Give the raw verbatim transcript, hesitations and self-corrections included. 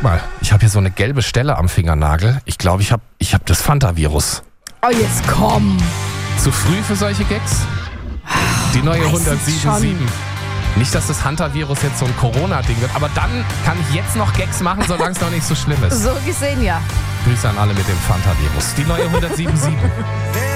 guck mal, ich habe hier so eine gelbe Stelle am Fingernagel. Ich glaube, ich habe ich hab das Fanta-Virus. Oh, jetzt komm. Zu früh für solche Gags? Die neue Weiß hundertsieben ich Komma sieben. Nicht, dass das Hunter-Virus jetzt so ein Corona-Ding wird, aber dann kann ich jetzt noch Gags machen, solange es noch nicht so schlimm ist. So gesehen, ja. Grüße an alle mit dem Fanta-Virus. Die neue hundertsieben Komma sieben.